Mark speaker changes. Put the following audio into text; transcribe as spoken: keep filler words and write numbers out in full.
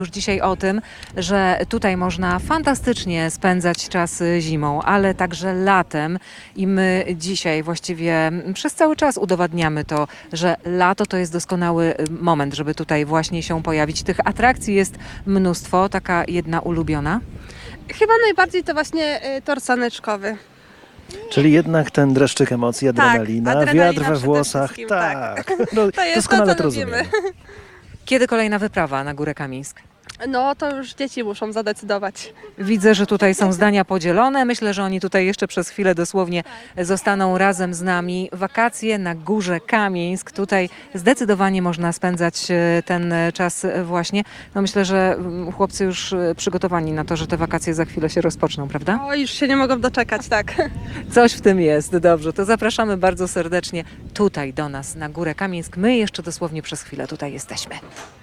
Speaker 1: Już dzisiaj o tym, że tutaj można fantastycznie spędzać czas zimą, ale także latem i my dzisiaj właściwie przez cały czas udowadniamy to, że lato to jest doskonały moment, żeby tutaj właśnie się pojawić. Tych atrakcji jest mnóstwo, taka jedna ulubiona.
Speaker 2: Chyba najbardziej to właśnie y, tor saneczkowy.
Speaker 3: Czyli jednak ten dreszczyk emocji, adrenalina,
Speaker 2: adrenalina
Speaker 3: wiatr we
Speaker 2: przede
Speaker 3: włosach.
Speaker 2: wszystkim,
Speaker 3: Tak,
Speaker 2: tak.
Speaker 3: No,
Speaker 2: To jest
Speaker 3: doskonale
Speaker 2: to,
Speaker 3: to
Speaker 2: co lubimy.
Speaker 3: rozumiem.
Speaker 1: Kiedy kolejna wyprawa na Górę Kamieńsk?
Speaker 2: No to już dzieci muszą zadecydować.
Speaker 1: Widzę, że tutaj są zdania podzielone. Myślę, że oni tutaj jeszcze przez chwilę dosłownie zostaną razem z nami. Wakacje na Górze Kamieńsk. Tutaj zdecydowanie można spędzać e, ten czas właśnie. No myślę, że mm, chłopcy już e, przygotowani na to, że te wakacje za chwilę się rozpoczną, prawda?
Speaker 2: O, już się nie mogą doczekać, tak.
Speaker 1: Coś w tym jest. Dobrze, to zapraszamy bardzo serdecznie tutaj do nas na Górę Kamieńsk. My jeszcze dosłownie przez chwilę tutaj jesteśmy.